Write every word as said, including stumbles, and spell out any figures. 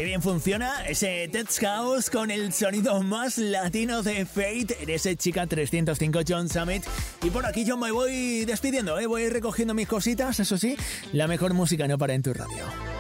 Qué bien funciona ese Tech House con el sonido más latino de Fate, eres Chica trescientos cinco John Summit. Y por aquí yo me voy despidiendo, ¿eh? Voy recogiendo mis cositas, eso sí, la mejor música no para en tu radio.